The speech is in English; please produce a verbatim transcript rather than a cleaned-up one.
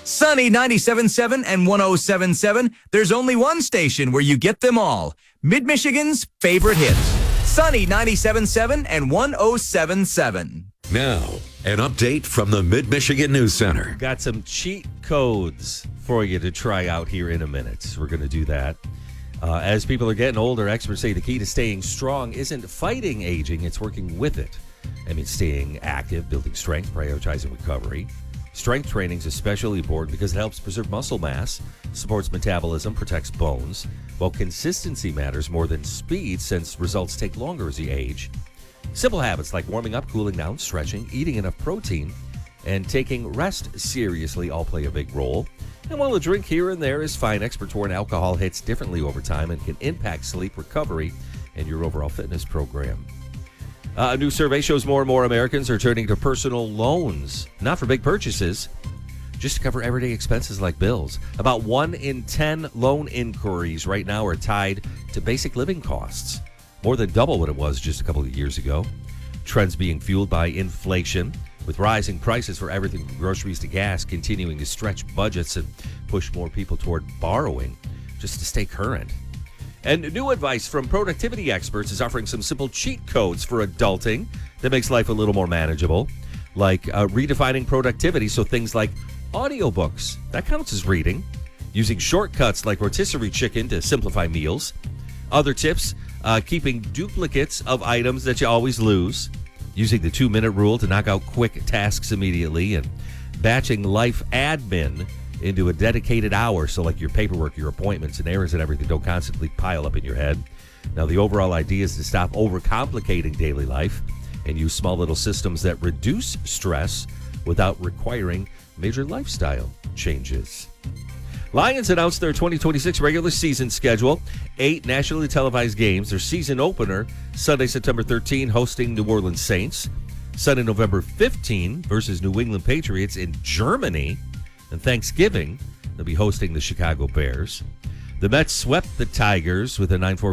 Sunny ninety-seven point seven and one oh seven point seven. There's only one station where you get them all. Mid-Michigan's favorite hits. Sunny ninety-seven point seven and one oh seven point seven. Now, an update from the Mid-Michigan News Center. Got some cheat codes for you to try out here in a minute. We're going to do that. Uh, as people are getting older, experts say the key to staying strong isn't fighting aging, it's working with it. I mean, staying active, building strength, prioritizing recovery. Strength training is especially important because it helps preserve muscle mass, supports metabolism, protects bones, while consistency matters more than speed since results take longer as you age. Simple habits like warming up, cooling down, stretching, eating enough protein, and taking rest seriously all play a big role. And while a drink here and there is fine, experts warn alcohol hits differently over time and can impact sleep, recovery, and your overall fitness program. Uh, a new survey shows more and more Americans are turning to personal loans, not for big purchases, just to cover everyday expenses like bills. About one in ten loan inquiries right now are tied to basic living costs, more than double what it was just a couple of years ago. Trends being fueled by inflation, with rising prices for everything from groceries to gas continuing to stretch budgets and push more people toward borrowing just to stay current. And new advice from productivity experts is offering some simple cheat codes for adulting that makes life a little more manageable, like uh, redefining productivity, so things like audiobooks, that counts as reading, using shortcuts like rotisserie chicken to simplify meals. Other tips, uh, keeping duplicates of items that you always lose, using the two-minute rule to knock out quick tasks immediately, and batching life admin into a dedicated hour, so like your paperwork, your appointments, and errands and everything don't constantly pile up in your head. Now, the overall idea is to stop overcomplicating daily life and use small little systems that reduce stress without requiring major lifestyle changes. Lions announced their twenty twenty-six regular season schedule. Eight nationally televised games. Their season opener, Sunday, September thirteenth, hosting New Orleans Saints. Sunday, November fifteenth, versus New England Patriots in Germany. And Thanksgiving, they'll be hosting the Chicago Bears. The Mets swept the Tigers with a nine four